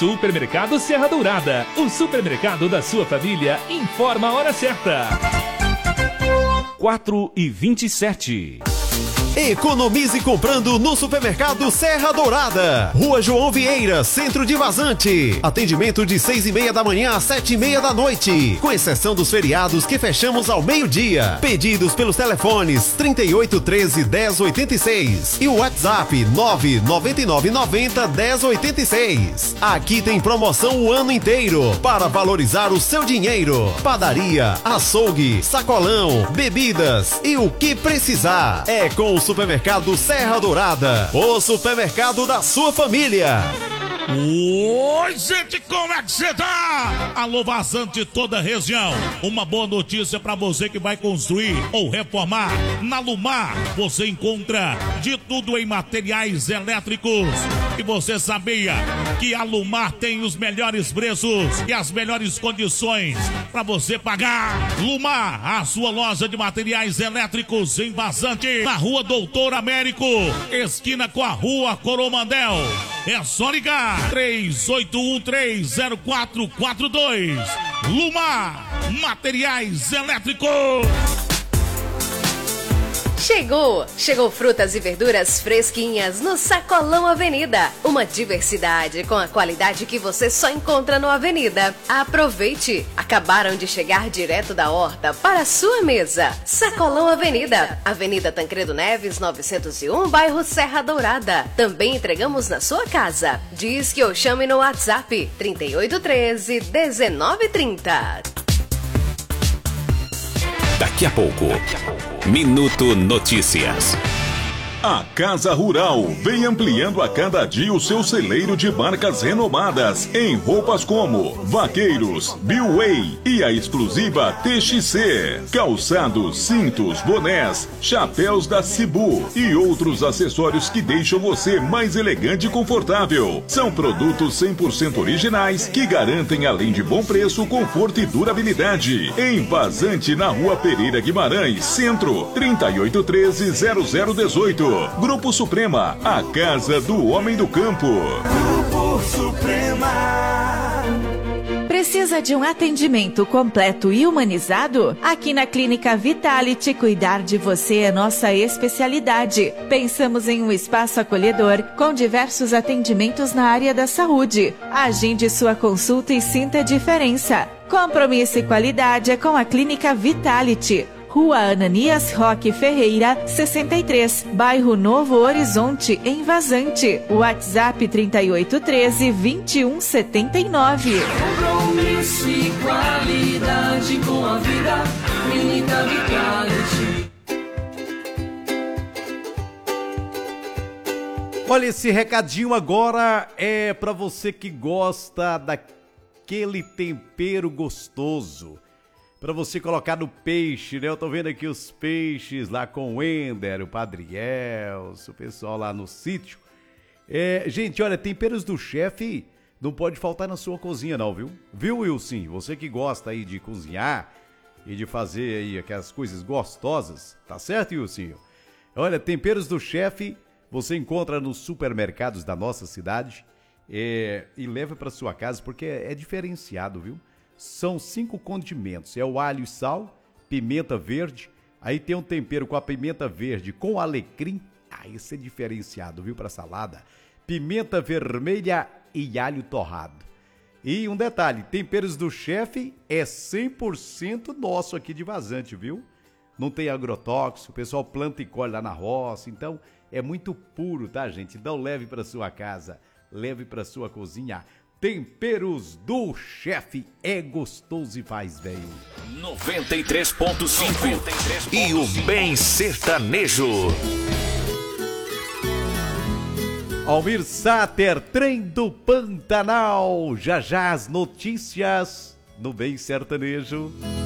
Supermercado Serra Dourada, o supermercado da sua família, informa a hora certa. 4h27. Economize comprando no Supermercado Serra Dourada. Rua João Vieira, centro de Vazante. Atendimento de 6h30 da manhã às 7h30 da noite. Com exceção dos feriados que fechamos ao meio-dia. Pedidos pelos telefones 3813-1086 e o WhatsApp 99990-1086. Aqui tem promoção o ano inteiro para valorizar o seu dinheiro. Padaria, açougue, sacolão, bebidas e o que precisar. É com o Supermercado Serra Dourada, o supermercado da sua família. Oi, gente, como é que você tá? Alô, Vazante, toda a região. Uma boa notícia pra você que vai construir ou reformar. Na Lumar, você encontra de tudo em materiais elétricos. E você sabia que a Lumar tem os melhores preços e as melhores condições pra você pagar? Lumar, a sua loja de materiais elétricos em Vazante, na Rua Doutor Américo, esquina com a Rua Coromandel. É só ligar 38130442. Lumar, materiais elétricos. Chegou frutas e verduras fresquinhas no Sacolão Avenida. Uma diversidade com a qualidade que você só encontra no Avenida. Aproveite! Acabaram de chegar direto da horta para a sua mesa. Sacolão Avenida, Avenida Tancredo Neves, 901, bairro Serra Dourada. Também entregamos na sua casa. Diz que eu chame no WhatsApp 3813-1930. Daqui a pouco, Minuto Notícias. A Casa Rural vem ampliando a cada dia o seu celeiro de marcas renomadas em roupas como Vaqueiros, Billway e a exclusiva TXC. Calçados, cintos, bonés, chapéus da Cibu e outros acessórios que deixam você mais elegante e confortável. São produtos 100% originais que garantem, além de bom preço, conforto e durabilidade. Em Vazante, na Rua Pereira Guimarães, Centro, 3813-0018. Grupo Suprema, a casa do homem do campo. Grupo Suprema. Precisa de um atendimento completo e humanizado? Aqui na Clínica Vitality, cuidar de você é nossa especialidade. Pensamos em um espaço acolhedor com diversos atendimentos na área da saúde. Agende sua consulta e sinta a diferença. Compromisso e qualidade é com a Clínica Vitality. Rua Ananias Roque Ferreira, 63, bairro Novo Horizonte, em Vazante. WhatsApp 3813-2179. Compromisso e qualidade com a vida, Clínica Vitality. Olha, esse recadinho agora é para você que gosta daquele tempero gostoso. Para você colocar no peixe, né? Eu tô vendo aqui os peixes lá com o Ender, o Padre Elcio, o pessoal lá no sítio. Gente, olha, temperos do chefe não pode faltar na sua cozinha não, viu? Viu, Wilson? Você que gosta aí de cozinhar e de fazer aí aquelas coisas gostosas, tá certo, Wilson? Olha, temperos do chefe você encontra nos supermercados da nossa cidade e leva para sua casa porque é diferenciado, viu? São 5 condimentos, é o alho e sal, pimenta verde, aí tem um tempero com a pimenta verde com alecrim, esse é diferenciado, viu, para salada, pimenta vermelha e alho torrado. E um detalhe, temperos do chefe é 100% nosso aqui de Vazante, viu? Não tem agrotóxico, o pessoal planta e colhe lá na roça, então é muito puro, tá, gente? Então leve para sua casa, leve para sua cozinha. Temperos do chefe é gostoso e faz bem. 93.5 e o Bem Sertanejo. Almir Sater, Trem do Pantanal. Já as notícias no Bem Sertanejo.